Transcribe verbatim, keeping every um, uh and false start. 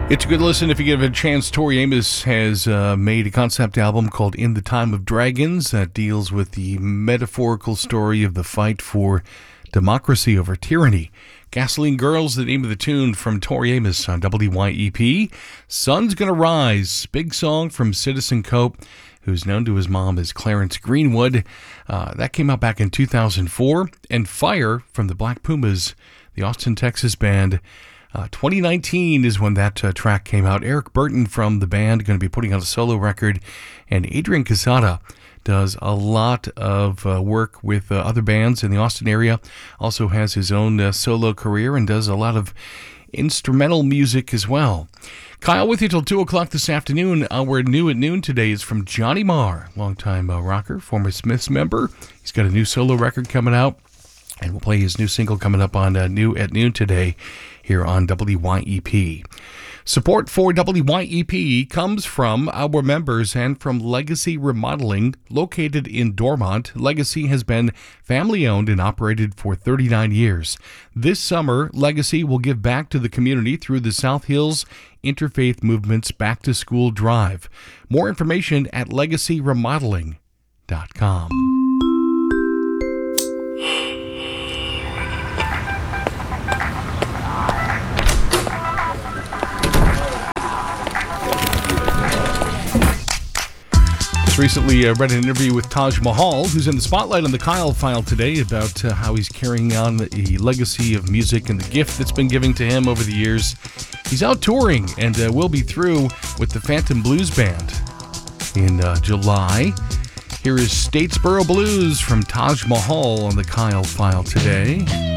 It's a good listen if you give it a chance. Tori Amos has uh, made a concept album called In the Time of Dragons that deals with the metaphorical story of the fight for democracy over tyranny. Gasoline Girls, the name of the tune from Tori Amos on W Y E P. Sun's Gonna Rise, big song from Citizen Cope, who's known to his mom as Clarence Greenwood. Uh, that came out back in two thousand four. And Fire from the Black Pumas, the Austin, Texas band. Uh, twenty nineteen is when that uh, track came out. Eric Burton from the band going to be putting out a solo record, and Adrian Casada does a lot of uh, work with uh, other bands in the Austin area. Also has his own uh, solo career and does a lot of instrumental music as well. Kyle with you till two o'clock this afternoon. Our new at noon today is from Johnny Marr, longtime uh, rocker, former Smiths member. He's got a new solo record coming out, and we'll play his new single coming up on uh, New at Noon today here on W Y E P. Support for W Y E P comes from our members and from Legacy Remodeling, located in Dormont. Legacy has been family-owned and operated for thirty-nine years. This summer, Legacy will give back to the community through the South Hills Interfaith Movement's Back to School Drive. More information at legacy remodeling dot com. Recently uh, read an interview with Taj Mahal, who's in the spotlight on the Kyle File today, about uh, how he's carrying on a legacy of music and the gift that's been given to him over the years. He's out touring and uh, will be through with the Phantom Blues Band in uh, July. Here is Statesboro Blues from Taj Mahal on the Kyle File today.